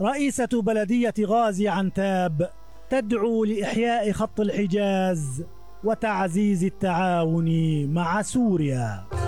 رئيسة بلدية غازي عنتاب تدعو لإحياء خط الحجاز وتعزيز التعاون مع سوريا.